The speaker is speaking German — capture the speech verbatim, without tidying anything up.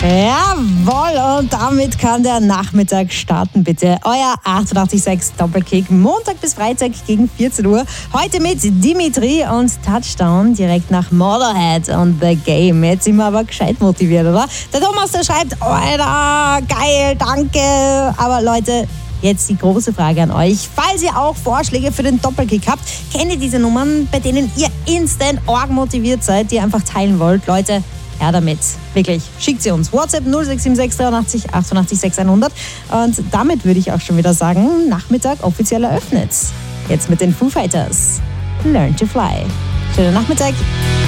Jawohl, und damit kann der Nachmittag starten, bitte. Euer achtundachtzig Komma sechs Doppelkick, Montag bis Freitag gegen vierzehn Uhr. Heute mit Dimitri und Touchdown direkt nach Motorhead und The Game. Jetzt sind wir aber gescheit motiviert, oder? Der Thomas, der schreibt, Alter, geil, danke. Aber Leute, jetzt die große Frage an euch. Falls ihr auch Vorschläge für den Doppelkick habt, kennt ihr diese Nummern, bei denen ihr instant org motiviert seid, die ihr einfach teilen wollt? Leute, ja damit. Wirklich. Schickt sie uns. WhatsApp null sechs sieben sechs dreiundachtzig achtundachtzig sechshundert. Und damit würde ich auch schon wieder sagen, Nachmittag offiziell eröffnet. Jetzt mit den Foo Fighters. Learn to Fly. Schönen Nachmittag.